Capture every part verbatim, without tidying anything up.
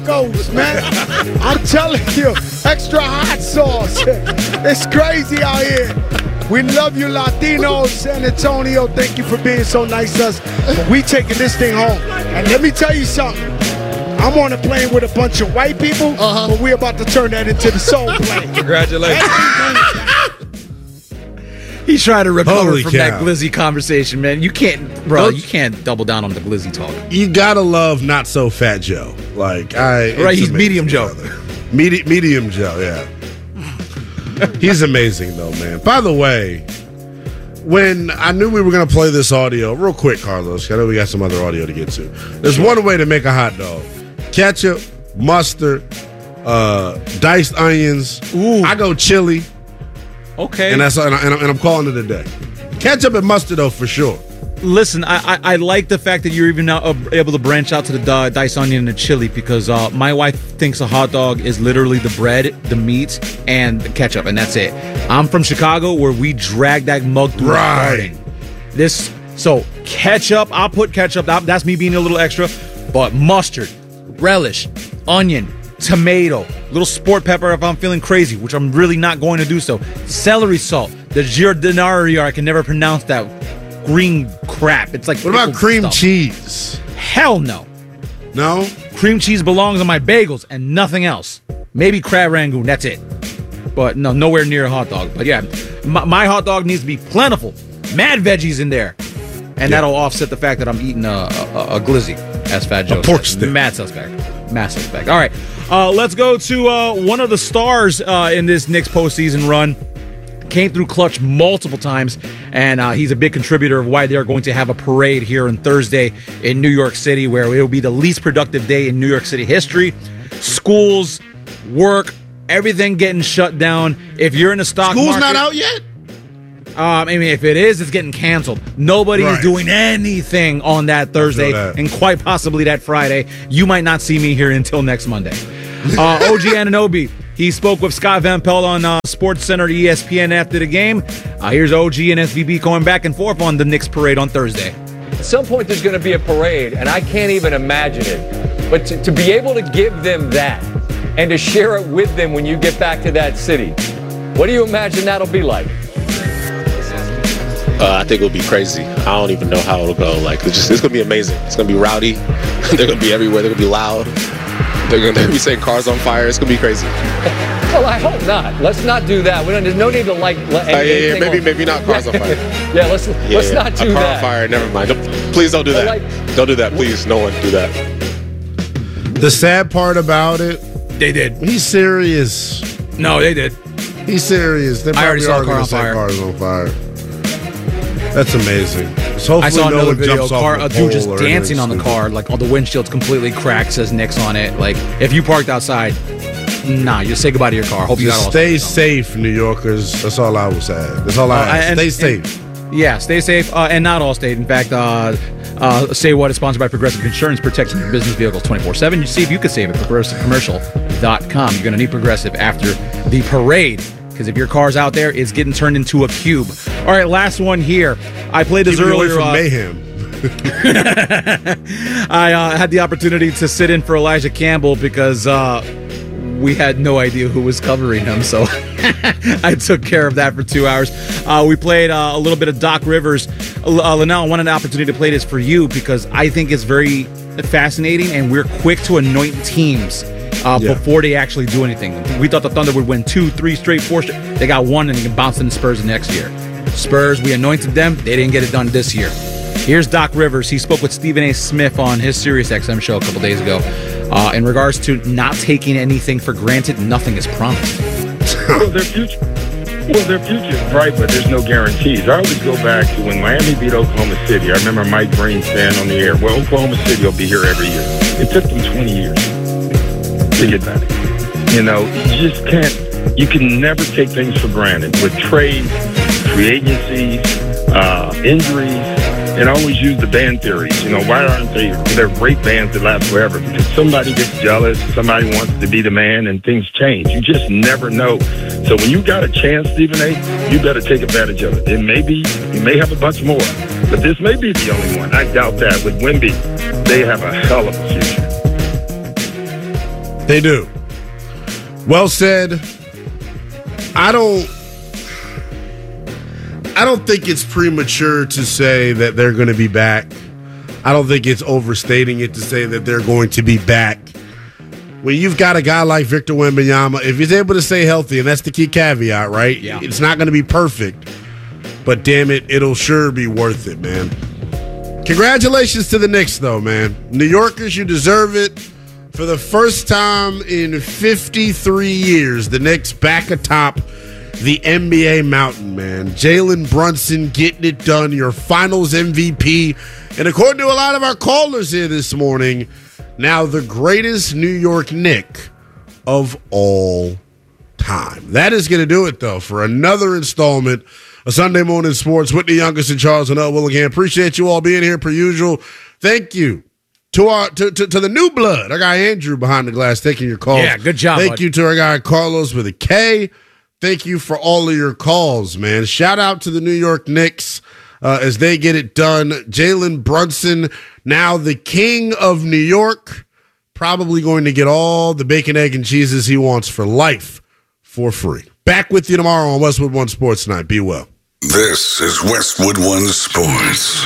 goes, man. I'm telling you, extra hot sauce. It's crazy out here. We love you, Latinos, San Antonio. Thank you for being so nice to us. But we taking this thing home. And let me tell you something. I'm on a plane with a bunch of white people, uh-huh. but we're about to turn that into the soul plane. Congratulations. He's trying to recover Holy from cow. that glizzy conversation, man. You can't, bro. You can't double down on the glizzy talk. You gotta love not so fat Joe. Like I, Right, he's amazing, medium Joe. Medi- medium Joe, yeah. He's amazing though, man. By the way, when I knew we were gonna play this audio, real quick, Carlos. I know we got some other audio to get to. There's one way to make a hot dog: ketchup, mustard, uh, diced onions. Ooh. I go chili. Okay. And that's and, I, and I'm calling it a day. Ketchup and mustard, though, for sure. Listen, I, I, I like the fact that you're even now uh, able to branch out to the uh, diced onion and the chili because uh, my wife thinks a hot dog is literally the bread, the meat, and the ketchup, and that's it. I'm from Chicago where we drag that mug through Right. the garden. This, so ketchup, I'll put ketchup, that, that's me being a little extra, but mustard, relish, onion, tomato, little sport pepper if I'm feeling crazy, which I'm really not going to do so. Celery salt, the giardinaria, I can never pronounce that green crap. It's like What about pickled cream stuff. cheese? Hell no. No? Cream cheese belongs on my bagels and nothing else. Maybe crab rangoon, that's it. But no, nowhere near a hot dog. But yeah, my, my hot dog needs to be plentiful. Mad veggies in there. And Yeah. that'll offset the fact that I'm eating a, a, a glizzy, as Fat Joe pork said. stick. Mad suspect. Mad suspect. All right, uh, let's go to uh, one of the stars uh, in this Knicks postseason run. Came through clutch multiple times, and uh, he's a big contributor of why they're going to have a parade here on Thursday in New York City, where it will be the least productive day in New York City history. Schools, work, everything getting shut down. If you're in the stock School's market, not out yet? Um, I mean, if it is, it's getting canceled. Nobody Right. is doing anything on that Thursday, that. and quite possibly that Friday. You might not see me here until next Monday. Uh, O G Anunoby, he spoke with Scott Van Pelt on uh, Sports Center E S P N after the game. Uh, here's O G and S V B going back and forth on the Knicks parade on Thursday. At some point, there's going to be a parade, and I can't even imagine it. But to, to be able to give them that and to share it with them when you get back to that city, what do you imagine that'll be like? Uh, I think it'll be crazy. I don't even know how it'll go. Like, it's just, it's gonna be amazing. It's gonna be rowdy. They're gonna be everywhere. They're gonna be loud. They're gonna be setting cars on fire. It's gonna be crazy. Well, I hope not. Let's not do that. We don't, there's no need to like. Let Uh, yeah, yeah, anything maybe, on- maybe not cars on fire. Yeah, let's Yeah, let's yeah. not do a car that. on fire. Never mind. Don't, please don't do that. Like- don't do that. Please, no one do that. The sad part about it, They did. he's serious. No, they did. He's serious. They I already probably saw are a car going on to set fire. cars on fire. That's amazing. So hopefully I saw no another one video, jumps car, off a the dude just pole or dancing on the anything car, like all the windshield's completely cracked, says Knicks on it. Like, if you parked outside, nah, you say goodbye to your car. Hope you got Just all stay safe, New Yorkers. That's all I would say. That's all I Uh, ask. and- Stay and- safe. Yeah, stay safe, uh, and not all state. In fact, uh, uh, Say What is sponsored by Progressive Insurance, protecting your business vehicles twenty-four seven. You see if you could save at progressive commercial dot com. You're going to need Progressive after the parade, because if your car's out there, it's getting turned into a cube. All right, last one here. I played this Keep it away earlier. from uh, mayhem. I uh, had the opportunity to sit in for Elijah Campbell because uh, we had no idea who was covering him, so I took care of that for two hours. Uh, we played uh, a little bit of Doc Rivers. Uh, Linnell, I wanted the opportunity to play this for you because I think it's very fascinating, and we're quick to anoint teams uh, Yeah. before they actually do anything. We thought the Thunder would win two, three straight, four straight. They got one, and they can bounce in the Spurs the next year. Spurs, we anointed them. They didn't get it done this year. Here's Doc Rivers. He spoke with Stephen A. Smith on his Sirius X M show a couple days ago uh, in regards to not taking anything for granted. Nothing is promised. Well, their future, well, their future is bright, but there's no guarantees. I always go back to when Miami beat Oklahoma City. I remember Mike Breen saying on the air, well, Oklahoma City will be here every year. It took them twenty years to get back. You know, you just can't, you can never take things for granted. With trades, free agencies, uh, injuries, and I always use the band theories. You know, why aren't they, they're great bands that last forever? Because somebody gets jealous, somebody wants to be the man, and things change. You just never know. So when you got a chance, Stephen A., you better take advantage of it. It may be, you may have a bunch more, but this may be the only one. I doubt that. With Wemby, they have a hell of a future. They do. Well said. I don't I don't think it's premature to say that they're going to be back. I don't think it's overstating it to say that they're going to be back. When you've got a guy like Victor Wembanyama, if he's able to stay healthy, and that's the key caveat, right? Yeah. It's not going to be perfect, but damn it, it'll sure be worth it, man. Congratulations to the Knicks, though, man. New Yorkers, you deserve it. For the first time in fifty-three years, the Knicks back atop the N B A mountain, man. Jalen Brunson getting it done, your finals M V P. And according to a lot of our callers here this morning, now the greatest New York Knick of all time. That is going to do it, though, for another installment of Sunday Morning Sports with the youngest and Charles and L. Willingham. Appreciate you all being here per usual. Thank you to our to, to, to the new blood. Our guy Andrew behind the glass taking your calls. Yeah, good job. Thank bud. you to our guy Carlos with a K. Thank you for all of your calls, man. Shout out to the New York Knicks uh, as they get it done. Jalen Brunson, now the king of New York, probably going to get all the bacon, egg, and cheeses he wants for life for free. Back with you tomorrow on Westwood One Sports Night. Be well. This is Westwood One Sports.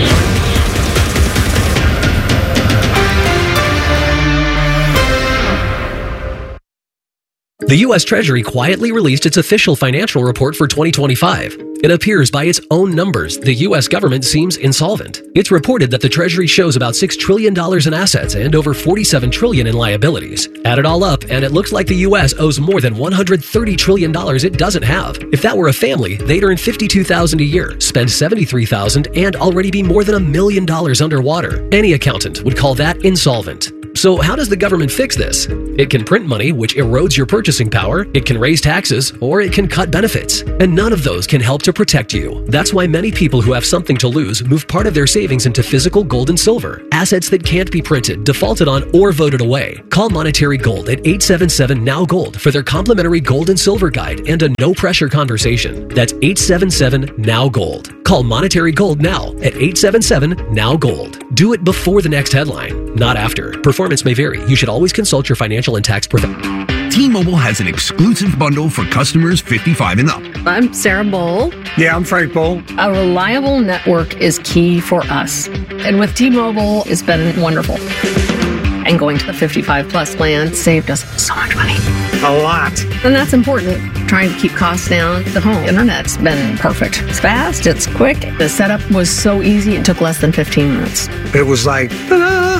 The U S Treasury quietly released its official financial report for twenty twenty-five. It appears by its own numbers, the U S government seems insolvent. It's reported that the Treasury shows about six trillion dollars in assets and over forty-seven trillion dollars in liabilities. Add it all up, and it looks like the U S owes more than one hundred thirty trillion dollars it doesn't have. If that were a family, they'd earn fifty-two thousand dollars a year, spend seventy-three thousand dollars, and already be more than a million dollars underwater. Any accountant would call that insolvent. So how does the government fix this? It can print money, which erodes your purchasing power, it can raise taxes, or it can cut benefits. And none of those can help to protect you. That's why many people who have something to lose move part of their savings into physical gold and silver, assets that can't be printed, defaulted on, or voted away. Call Monetary Gold at eight seven seven N O W Gold for their complimentary gold and silver guide and a no-pressure conversation. That's eight seven seven N O W Gold. Call Monetary Gold now at eight seven seven N O W Gold. Do it before the next headline, not after. Performance may vary. You should always consult your financial and tax professional. T-Mobile has an exclusive bundle for customers fifty-five and up. I'm Sarah Bowl. Yeah, I'm Frank Bowl. A reliable network is key for us. And with T-Mobile, it's been wonderful. And going to the fifty-five plus plan saved us so much money. A lot. And that's important. Trying to keep costs down. The home internet's been perfect. It's fast, it's quick. The setup was so easy, it took less than fifteen minutes. It was like, ta-da!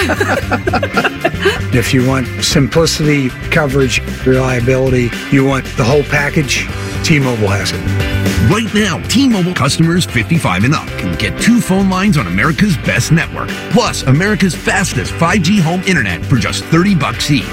If you want simplicity, coverage, reliability, you want the whole package, T-Mobile has it. Right now, T-Mobile customers fifty-five and up can get two phone lines on America's best network, plus America's fastest five G home internet for just thirty bucks each.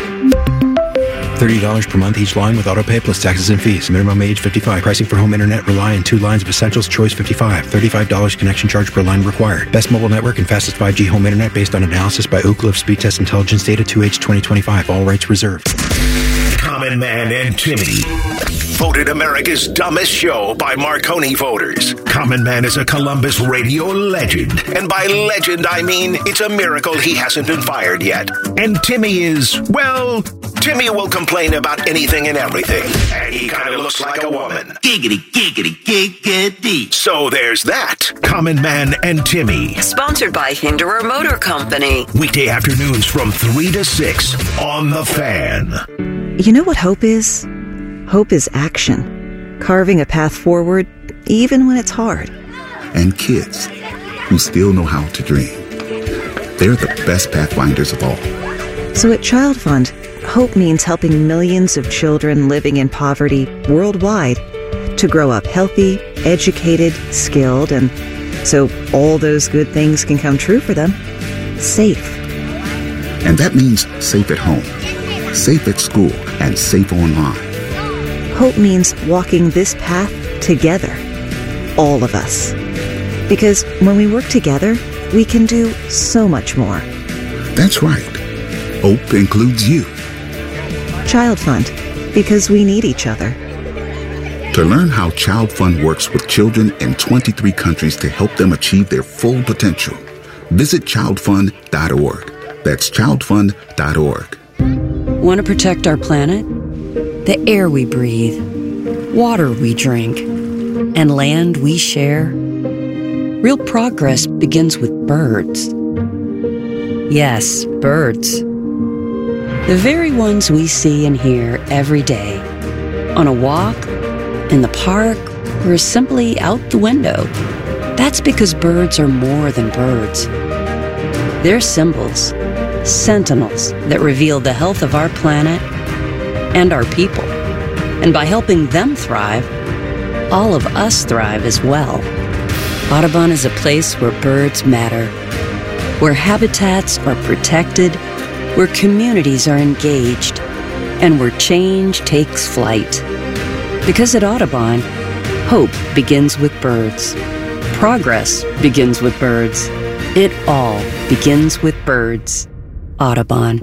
thirty dollars per month each line with autopay plus taxes and fees. Minimum age fifty-five. Pricing for home internet rely on two lines of Essentials Choice fifty-five. thirty-five dollars connection charge per line required. Best mobile network and fastest five G home internet based on analysis by Ookla of Speed Test Intelligence Data two H twenty twenty-five. All rights reserved. Common Man and Timmy. Voted America's dumbest show by Marconi voters. Common Man is a Columbus radio legend. And by legend, I mean it's a miracle he hasn't been fired yet. And Timmy is, well, Timmy will complain about anything and everything. And he kind of looks like a woman. Giggity, giggity, giggity. So there's that. Common Man and Timmy. Sponsored by Hinderer Motor Company. Weekday afternoons from three to six on The Fan. You know what hope is? Hope is action. Carving a path forward, even when it's hard. And kids who still know how to dream. They're the best pathfinders of all. So at Child Fund, hope means helping millions of children living in poverty worldwide to grow up healthy, educated, skilled, and so all those good things can come true for them. Safe. And that means safe at home, safe at school, and safe online. Hope means walking this path together, all of us. Because when we work together, we can do so much more. That's right. Hope includes you. Child Fund, because we need each other. To learn how Child Fund works with children in twenty-three countries to help them achieve their full potential, visit child fund dot org. That's child fund dot org. Want to protect our planet? The air we breathe, water we drink, and land we share? Real progress begins with birds. Yes, birds. The very ones we see and hear every day. On a walk, in the park, or simply out the window. That's because birds are more than birds. They're symbols, sentinels that reveal the health of our planet and our people. And by helping them thrive, all of us thrive as well. Audubon is a place where birds matter, where habitats are protected, where communities are engaged, and where change takes flight. Because at Audubon, hope begins with birds. Progress begins with birds. It all begins with birds. Audubon.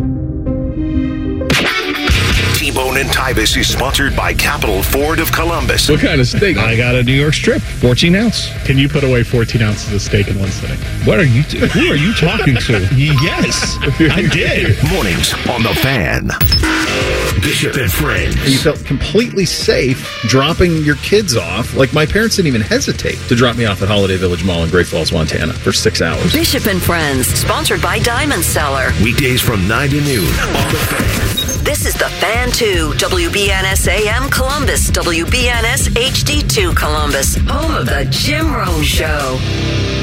T-Bone and Tyvis is sponsored by Capital Ford of Columbus. What kind of steak? I got a New York strip, fourteen ounce. Can you put away fourteen ounces of steak in one sitting? What are you? T- who are you talking to? Yes, I did. Mornings on the Fan. Bishop and Friends. You felt completely safe dropping your kids off. Like, my parents didn't even hesitate to drop me off at Holiday Village Mall in Great Falls, Montana for six hours. Bishop and Friends, sponsored by Diamond Seller. Weekdays from nine to noon on the Fan. This is the Fan two, W B N S A M Columbus, W B N S H D two Columbus, home of the Jim Rome Show.